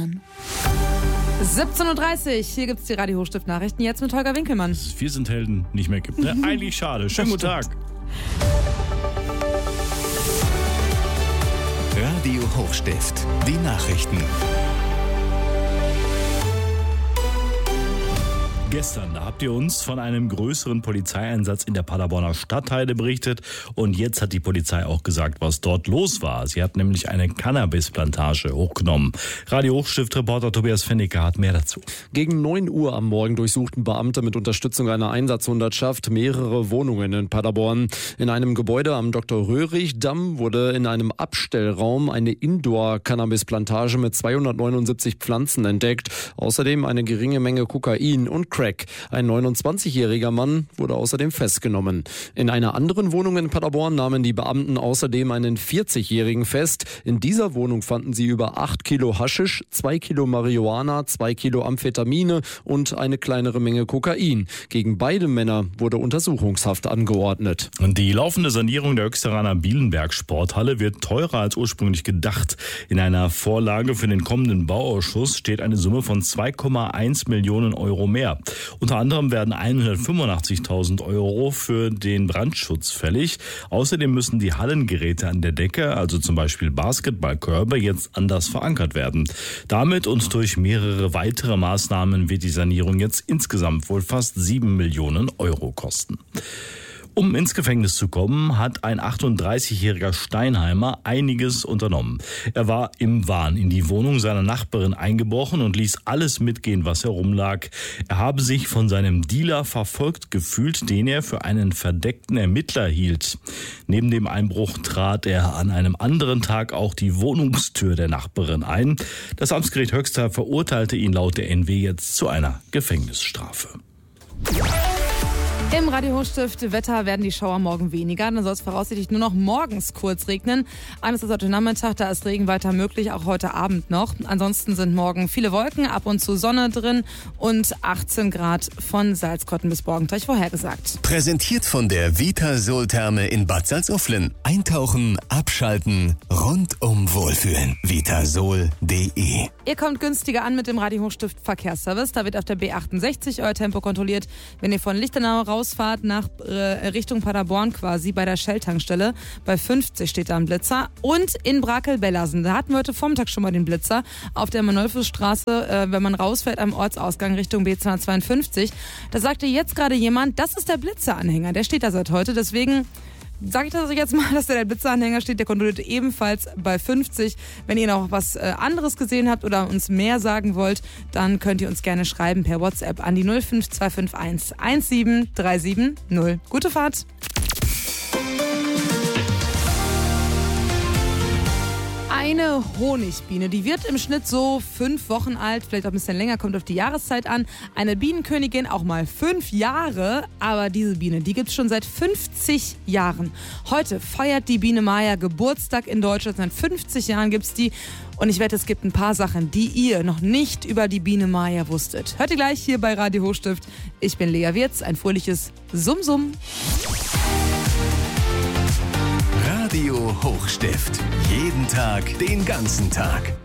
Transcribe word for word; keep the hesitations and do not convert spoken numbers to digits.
Winkelmann. siebzehn Uhr dreißig, hier gibt's die Radio Hochstift Nachrichten, jetzt mit Holger Winkelmann. Wir sind Helden nicht mehr gibt. Ne? Eigentlich schade. Schönen guten Tag. Radio Hochstift, die Nachrichten. Gestern, da habt ihr uns von einem größeren Polizeieinsatz in der Paderborner Stadtteile berichtet und jetzt hat die Polizei auch gesagt, was dort los war. Sie hat nämlich eine Cannabisplantage hochgenommen. Radio Hochstift-Reporter Tobias Fennecke hat mehr dazu. Gegen neun Uhr am Morgen durchsuchten Beamte mit Unterstützung einer Einsatzhundertschaft mehrere Wohnungen in Paderborn. In einem Gebäude am Doktor Röhrig-Damm wurde in einem Abstellraum eine Indoor-Cannabisplantage mit zweihundertneunundsiebzig Pflanzen entdeckt. Außerdem eine geringe Menge Kokain und Crack. Ein neunundzwanzigjähriger Mann wurde außerdem festgenommen. In einer anderen Wohnung in Paderborn nahmen die Beamten außerdem einen vierzigjährigen fest. In dieser Wohnung fanden sie über acht Kilo Haschisch, zwei Kilo Marihuana, zwei Kilo Amphetamine und eine kleinere Menge Kokain. Gegen beide Männer wurde Untersuchungshaft angeordnet. Und die laufende Sanierung der Höchsteraner Bielenberg-Sporthalle wird teurer als ursprünglich gedacht. In einer Vorlage für den kommenden Bauausschuss steht eine Summe von zwei Komma eins Millionen Euro mehr. Unter anderem werden hundertfünfundachtzigtausend Euro für den Brandschutz fällig. Außerdem müssen die Hallengeräte an der Decke, also zum Beispiel Basketballkörbe, jetzt anders verankert werden. Damit und durch mehrere weitere Maßnahmen wird die Sanierung jetzt insgesamt wohl fast sieben Millionen Euro kosten. Um ins Gefängnis zu kommen, hat ein achtunddreißigjähriger Steinheimer einiges unternommen. Er war im Wahn in die Wohnung seiner Nachbarin eingebrochen und ließ alles mitgehen, was herumlag. Er habe sich von seinem Dealer verfolgt gefühlt, den er für einen verdeckten Ermittler hielt. Neben dem Einbruch trat er an einem anderen Tag auch die Wohnungstür der Nachbarin ein. Das Amtsgericht Höxter verurteilte ihn laut der N W jetzt zu einer Gefängnisstrafe. Im Radio Hochstift Wetter werden die Schauer morgen weniger. Dann soll es voraussichtlich nur noch morgens kurz regnen. Eines ist heute Nachmittag, da ist Regen weiter möglich, auch heute Abend noch. Ansonsten sind morgen viele Wolken, ab und zu Sonne drin und achtzehn Grad von Salzkotten bis Borgenteich vorhergesagt. Präsentiert von der Vitasol-Therme in Bad Salzuflen. Eintauchen, abschalten, rundum wohlfühlen. Vitasol punkt de. Ihr kommt günstiger an mit dem Radio Hochstift Verkehrsservice. Da wird auf der B achtundsechzig euer Tempo kontrolliert, wenn ihr von Lichtenau rausfahrt nach äh, Richtung Paderborn quasi bei der Shell-Tankstelle. Bei fünfzig steht da ein Blitzer. Und in Brakel-Bellersen, da hatten wir heute Vormittag schon mal den Blitzer auf der Manolfusstraße, äh, wenn man rausfährt am Ortsausgang Richtung B zweihundertzweiundfünfzig. Da sagte jetzt gerade jemand, das ist der Blitzeranhänger. Der steht da seit heute, deswegen sage ich das jetzt mal, dass da der Blitzeranhänger steht. Der kontrolliert ebenfalls bei fünfzig. Wenn ihr noch was äh, anderes gesehen habt oder uns mehr sagen wollt, dann könnt ihr uns gerne schreiben per WhatsApp an die null fünf zwei fünf eins eins sieben drei sieben null. Gute Fahrt! Eine Honigbiene, die wird im Schnitt so fünf Wochen alt, vielleicht auch ein bisschen länger, kommt auf die Jahreszeit an. Eine Bienenkönigin auch mal fünf Jahre, aber diese Biene, die gibt's schon seit fünfzig Jahren. Heute feiert die Biene Maya Geburtstag in Deutschland, seit fünfzig Jahren gibt's die. Und ich wette, es gibt ein paar Sachen, die ihr noch nicht über die Biene Maya wusstet. Hört ihr gleich hier bei Radio Hochstift. Ich bin Lea Wirz, ein fröhliches Summ-Summ. Radio Hochstift. Jeden Tag, den ganzen Tag.